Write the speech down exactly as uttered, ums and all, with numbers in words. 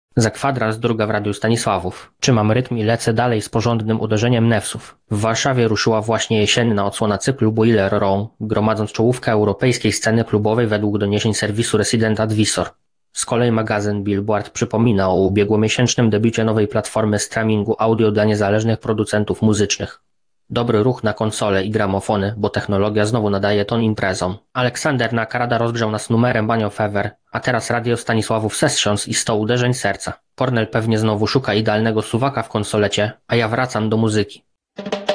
Za kwadrans druga w Radiu Stanisławów. Trzymam rytm i lecę dalej z porządnym uderzeniem newsów. W Warszawie ruszyła właśnie jesienna odsłona cyklu Boiler Room, gromadząc czołówkę europejskiej sceny klubowej według doniesień serwisu Resident Advisor. Z kolei magazyn Billboard przypomina o ubiegłomiesięcznym debiucie nowej platformy streamingu audio dla niezależnych producentów muzycznych. Dobry ruch na konsole i gramofony, bo technologia znowu nadaje ton imprezom. Aleksander Nakarada rozgrzał nas numerem Banio Fever, a teraz Radio Stanisławów Sessions i sto uderzeń serca. Kornel pewnie znowu szuka idealnego suwaka w konsolecie, a ja wracam do muzyki.